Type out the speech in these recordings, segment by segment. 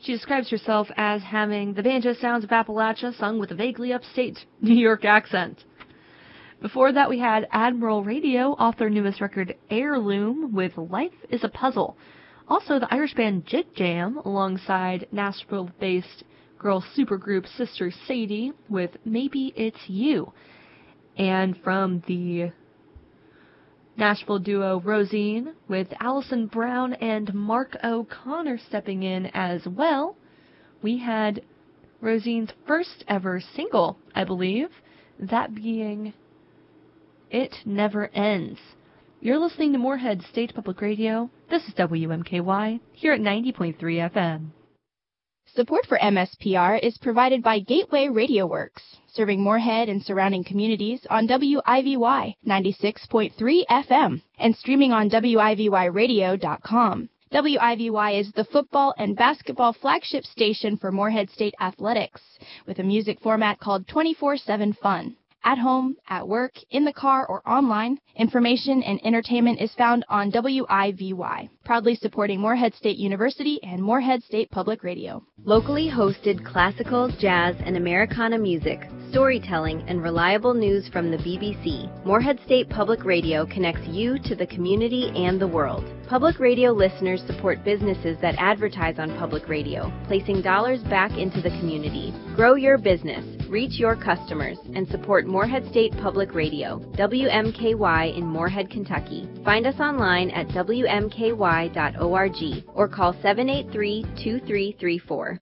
She describes herself as having the banjo sounds of Appalachia sung with a vaguely upstate New York accent. Before that, we had Admiral Radio off their newest record, Heirloom, with Life is a Puzzle. Also, the Irish band Jig Jam, alongside Nashville-based girl supergroup Sister Sadie, with Maybe It's You. And from the Nashville duo Rosine, with Alison Brown and Mark O'Connor stepping in as well, we had Rosine's first ever single, I believe, that being It Never Ends. You're listening to Moorhead State Public Radio. This is WMKY, here at 90.3 FM. Support for MSPR is provided by Gateway Radio Works, serving Moorhead and surrounding communities on WIVY 96.3 FM and streaming on WIVYradio.com. WIVY is the football and basketball flagship station for Moorhead State Athletics, with a music format called 24/7 Fun. At home, at work, in the car, or online, information and entertainment is found on WIVY, proudly supporting Moorhead State University and Moorhead State Public Radio. Locally hosted classical, jazz, and Americana music, storytelling, and reliable news from the BBC, Moorhead State Public Radio connects you to the community and the world. Public radio listeners support businesses that advertise on public radio, placing dollars back into the community. Grow your business, reach your customers, and support Moorhead State Public Radio, WMKY in Moorhead, Kentucky. Find us online at WMKY.org or call 783-2334.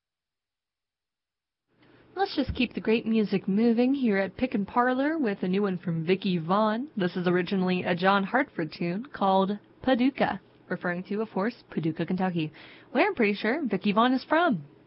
Let's just keep the great music moving here at Pick and Parlor with a new one from Vicki Vaughn. This is originally a John Hartford tune called Paducah, referring to, of course, Paducah, Kentucky, where I'm pretty sure Vicki Vaughn is from.